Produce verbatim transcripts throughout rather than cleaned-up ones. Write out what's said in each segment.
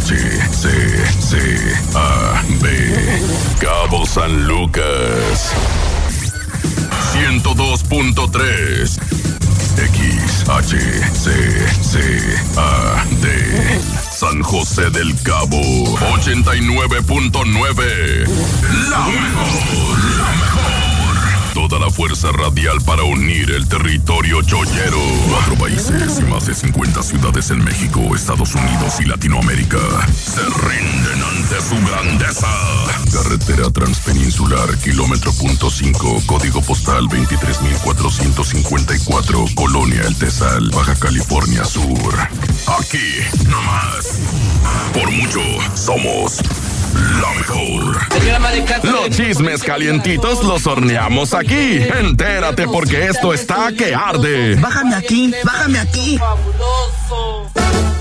H, C, C, A, B. Cabo San Lucas. ciento dos punto tres. X, H, C, C, A, D. San José del Cabo. ochenta y nueve punto nueve. La mejor, la mejor. Toda la fuerza radial para unir el territorio chollero. Cuatro países y más de cincuenta ciudades en México, Estados Unidos y Latinoamérica se rinden ante su grandeza. Carretera Transpeninsular, kilómetro punto cinco, código postal veintitrés mil cuatrocientos cincuenta y cuatro, Colonia El Tesal, Baja California Sur. Aquí, nomás. Por mucho, somos la mejor. Los chismes calientitos los horneamos aquí. Entérate porque esto está que arde. Bájame aquí, bájame aquí. Fabuloso.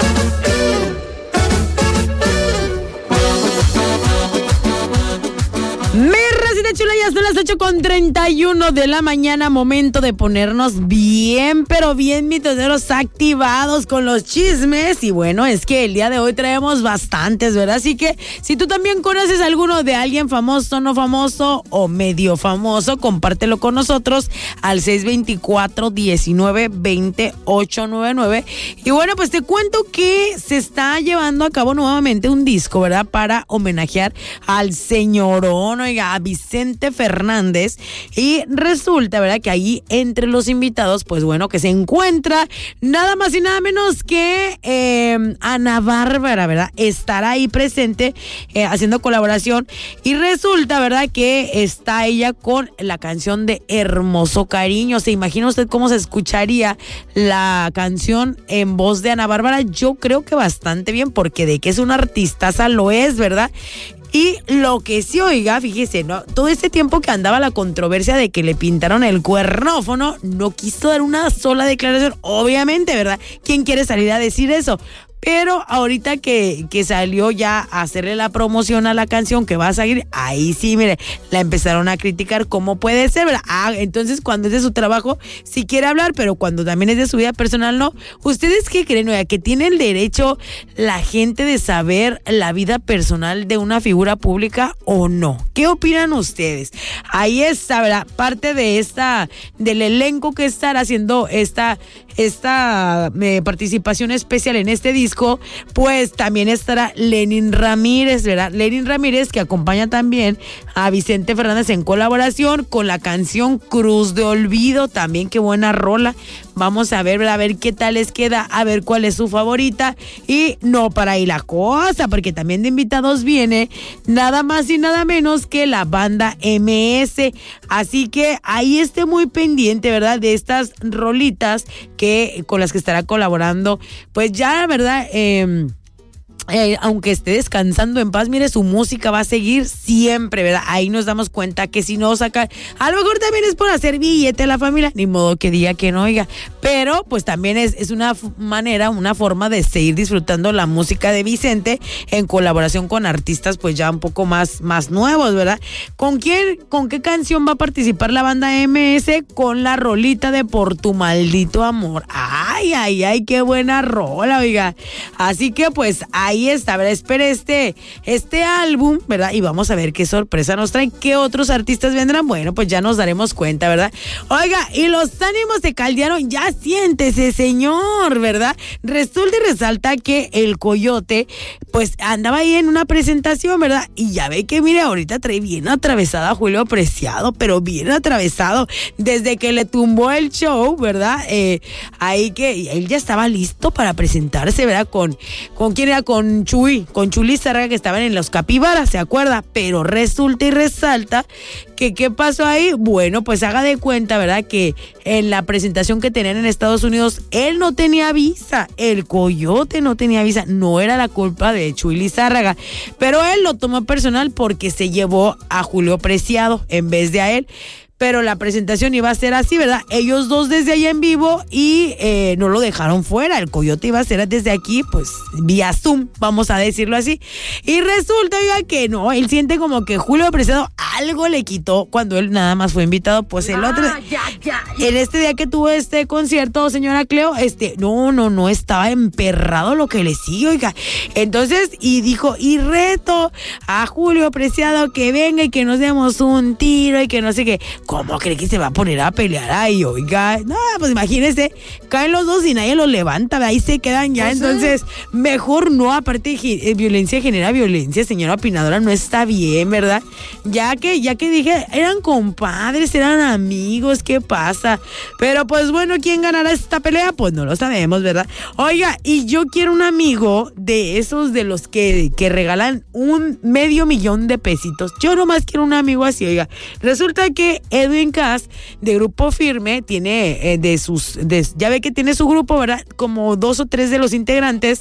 Mi racita chula, ya son las ocho con treinta y uno de la mañana. Momento de ponernos bien, pero bien mitoneros, activados con los chismes. Y bueno, es que el día de hoy traemos bastantes, ¿verdad? Así que si tú también conoces alguno de alguien famoso, no famoso o medio famoso, compártelo con nosotros al seis dos cuatro, diecinueve, veinte, ochocientos noventa y nueve. Y bueno, pues te cuento que se está llevando a cabo nuevamente un disco, ¿verdad? Para homenajear al señorón, oiga, a Vicente Fernández. Y resulta, ¿verdad?, que ahí entre los invitados, pues bueno, que se encuentra nada más y nada menos que eh, Ana Bárbara, ¿verdad? Estará ahí presente eh, haciendo colaboración. Y resulta, ¿verdad?, que está ella con la canción de Hermoso Cariño. ¿Se imagina usted cómo se escucharía la canción en voz de Ana Bárbara? Yo creo que bastante bien, porque de que es una artistaza lo es, ¿verdad? Y lo que sí, oiga, fíjese, ¿no? Todo este tiempo que andaba la controversia de que le pintaron el cuernófono, no quiso dar una sola declaración, obviamente, ¿verdad? ¿Quién quiere salir a decir eso? Pero ahorita que, que salió ya a hacerle la promoción a la canción que va a salir, ahí sí, mire, la empezaron a criticar. ¿Cómo puede ser, verdad? Ah, entonces cuando es de su trabajo, sí quiere hablar, pero cuando también es de su vida personal, no. ¿Ustedes qué creen, oiga? ¿Que tiene el derecho la gente de saber la vida personal de una figura pública o no? ¿Qué opinan ustedes? Ahí está, ¿verdad? Parte de esta, del elenco que estará haciendo esta, esta eh, participación especial en este disco, pues también estará Lenin Ramírez, ¿verdad? Lenin Ramírez, que acompaña también a Vicente Fernández en colaboración con la canción Cruz de Olvido. También qué buena rola. Vamos a ver, ¿verdad? A ver qué tal les queda, a ver cuál es su favorita. Y no para ahí la cosa, porque también de invitados viene nada más y nada menos que la banda eme ese. Así que ahí esté muy pendiente, ¿verdad?, de estas rolitas que con las que estará colaborando. Pues ya, ¿verdad? Eh, Eh, aunque esté descansando en paz, mire, su música va a seguir siempre, ¿verdad? Ahí nos damos cuenta que si no saca, a lo mejor también es por hacer billete a la familia, ni modo que diga que no, oiga, pero pues también es, es una f- manera, una forma de seguir disfrutando la música de Vicente en colaboración con artistas pues ya un poco más, más nuevos, ¿verdad? ¿Con quién, con qué canción va a participar la banda eme ese? Con la rolita de Por tu maldito amor. Ay, ay, ay, qué buena rola, oiga. Así que pues ahí Ahí está, ¿verdad? Espera este, este álbum, ¿verdad? Y vamos a ver qué sorpresa nos traen, qué otros artistas vendrán. Bueno, pues ya nos daremos cuenta, ¿verdad? Oiga, y los ánimos se caldearon, ya siéntese, señor, ¿verdad? Resulta y resalta que el Coyote, pues andaba ahí en una presentación, ¿verdad? Y ya ve que, mire, ahorita trae bien atravesada a Julio Preciado, pero bien atravesado, desde que le tumbó el show, ¿verdad? Eh, ahí que él ya estaba listo para presentarse, ¿verdad? Con, ¿con quién era? Con Chuy, con Chuli Zárraga, que estaban en los Capibaras, ¿se acuerda? Pero resulta y resalta que ¿qué pasó ahí? Bueno, pues haga de cuenta, ¿verdad?, que en la presentación que tenían en Estados Unidos, él no tenía visa, el Coyote no tenía visa, no era la culpa de Chuy Lizárraga, pero él lo tomó personal porque se llevó a Julio Preciado en vez de a él. Pero la presentación iba a ser así, ¿verdad? Ellos dos desde allá en vivo y eh, no lo dejaron fuera. El Coyote iba a ser desde aquí, pues, vía Zoom, vamos a decirlo así. Y resulta, oiga, que no, él siente como que Julio Preciado algo le quitó cuando él nada más fue invitado, pues el ah, otro... Ya, ya, en este día que tuvo este concierto, señora Cleo, este, no, no, no, estaba emperrado lo que le sigue, oiga. Entonces, y dijo, y reto a Julio Preciado que venga y que nos demos un tiro y que no sé qué. ¿Cómo cree que se va a poner a pelear ahí, oiga? No, pues imagínese, caen los dos y nadie los levanta, ahí se quedan ya. Pues entonces, sí. Mejor no, aparte, eh, violencia genera violencia, señora opinadora, no está bien, ¿verdad? Ya que, ya que dije, eran compadres, eran amigos, ¿qué pasa? Pero pues bueno, ¿quién ganará esta pelea? Pues no lo sabemos, ¿verdad? Oiga, y yo quiero un amigo de esos de los que, que regalan un medio millón de pesitos. Yo nomás quiero un amigo así, oiga. Resulta que Edwin Cass, de Grupo Firme, tiene eh, de sus, de, ya ve que tiene su grupo, ¿verdad? Como dos o tres de los integrantes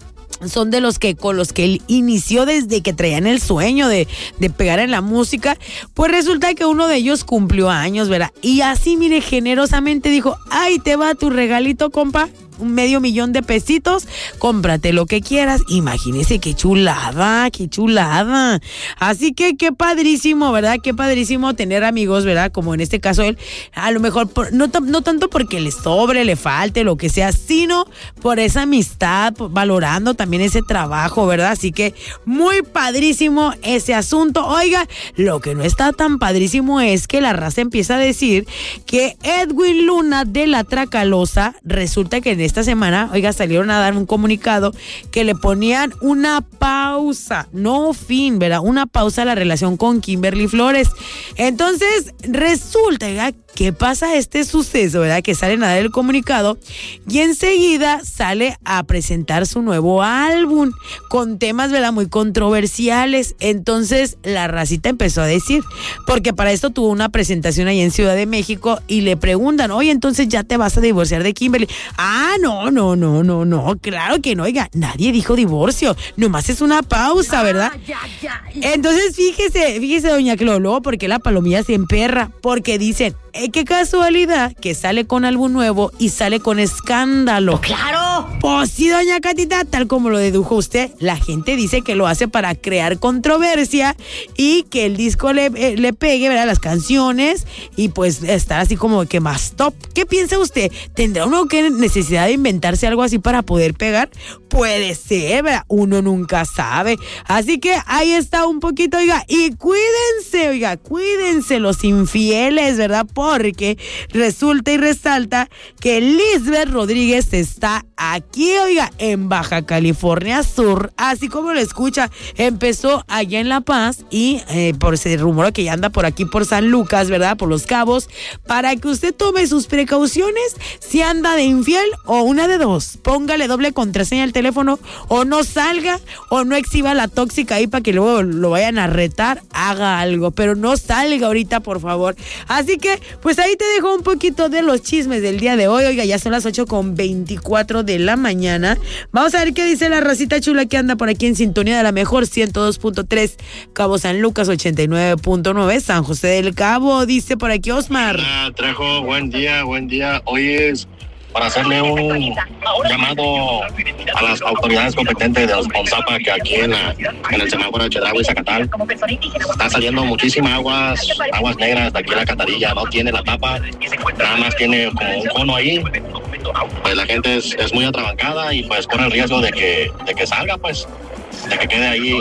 son de los que con los que él inició desde que traían el sueño de, de pegar en la música. Pues resulta que uno de ellos cumplió años, ¿verdad? Y así, mire, generosamente dijo, ay, te va tu regalito, compa, un medio millón de pesitos, cómprate lo que quieras. Imagínese qué chulada, qué chulada. Así que qué padrísimo, ¿verdad? Qué padrísimo tener amigos, ¿verdad? Como en este caso él, a lo mejor por, no, no tanto porque le sobre, le falte, lo que sea, sino por esa amistad, por, valorando también ese trabajo, ¿verdad? Así que muy padrísimo ese asunto. Oiga, lo que no está tan padrísimo es que la raza empieza a decir que Edwin Luna de la Tracalosa, resulta que en esta semana, oiga, salieron a dar un comunicado que le ponían una pausa, no fin, ¿verdad? Una pausa a la relación con Kimberly Flores. Entonces, resulta, oiga, ¿qué pasa este suceso, verdad? Que salen a dar el comunicado y enseguida sale a presentar su nuevo álbum con temas, ¿verdad? Muy controversiales. Entonces, la racita empezó a decir, porque para esto tuvo una presentación ahí en Ciudad de México y le preguntan, oye, entonces ya te vas a divorciar de Kimberly. Ah, no, no, no, no, no, claro que no, oiga, nadie dijo divorcio, nomás es una pausa, ¿verdad? Ya, ya, ya. Entonces, fíjese, fíjese, doña Cleo, luego, porque la palomilla se emperra, porque dicen, Eh, qué casualidad que sale con álbum nuevo y sale con escándalo. ¡Claro! Pues sí, doña Catita, tal como lo dedujo usted, la gente dice que lo hace para crear controversia y que el disco le, eh, le pegue, ¿verdad? Las canciones y pues estar así como que más top. ¿Qué piensa usted? ¿Tendrá uno que necesidad de inventarse algo así para poder pegar? Puede ser, ¿verdad? Uno nunca sabe. Así que ahí está un poquito, oiga, y cuídense, oiga, cuídense los infieles, ¿verdad? Porque resulta y resalta que Lisbeth Rodríguez está aquí, oiga, en Baja California Sur, así como lo escucha. Empezó allá en La Paz y eh, por ese rumor que ya anda por aquí por San Lucas, ¿verdad? Por Los Cabos, para que usted tome sus precauciones si anda de infiel o una de dos. Póngale doble contraseña al teléfono o no salga o no exhiba la tóxica ahí para que luego lo vayan a retar. Haga algo, pero no salga ahorita, por favor. Así que pues ahí te dejo un poquito de los chismes del día de hoy. Oiga, ya son las ocho con veinticuatro de la mañana. Vamos a ver qué dice la racita chula que anda por aquí en sintonía de la mejor ciento dos punto tres, Cabo San Lucas ochenta y nueve punto nueve, San José del Cabo. Dice por aquí Osmar. Hola, Trejo, buen día, buen día. Hoy es para hacerle un llamado a las autoridades competentes de los Ponzapa, que aquí en, la, en el semáforo de Chedraui y Zacatal está saliendo muchísimas aguas, aguas negras de aquí en la Catarilla. No tiene la tapa, nada más tiene como un cono ahí. Pues la gente es, es muy atrabancada y pues corre el riesgo de que, de que salga, pues, de que quede ahí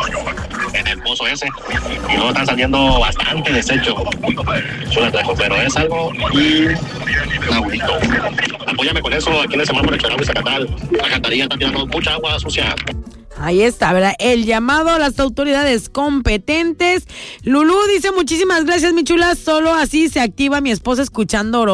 en el pozo ese. Y luego están saliendo bastante desecho. Yo les dejo, pero es algo inaudito. Apóyame con eso aquí en el semáforo de Chedraui y Zacatal. La Catarilla está tirando mucha agua sucia. Ahí está, ¿verdad? El llamado a las autoridades competentes. Lulú dice, muchísimas gracias, mi chula. Solo así se activa mi esposa escuchando